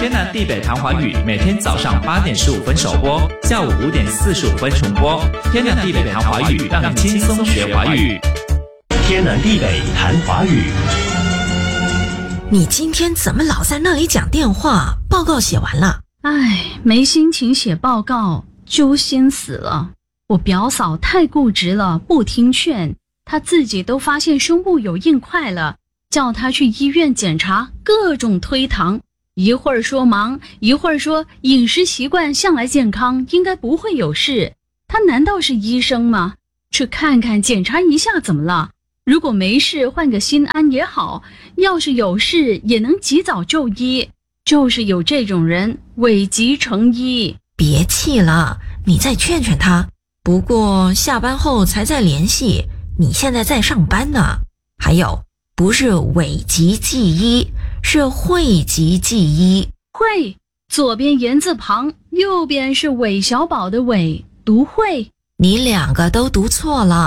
天南地北谈华语，每天早上8点15分首播，下午5点45分重播。天南地北谈华语，让你轻松学华语。 天南地北谈华语。 你今天怎么老在那里讲电话？报告写完了。 没心情写报告，揪心死了。我表嫂太固执了，不听劝，她自己都发现胸部有硬块了，叫她去医院检查，各种推搪。一会儿说忙，一会儿说饮食习惯向来健康，应该不会有事。他难道是医生吗？去看看检查一下怎么了？如果没事换个心安也好，要是有事也能及早就医。就是有这种人伪急成医。 别气了，你再劝劝他。不过下班后才再联系，你现在在上班呢。还有，不是伪急忌医，是讳疾忌医。 讳，左边言字旁，右边是韦小宝的韦，读讳。 你两个都读错了。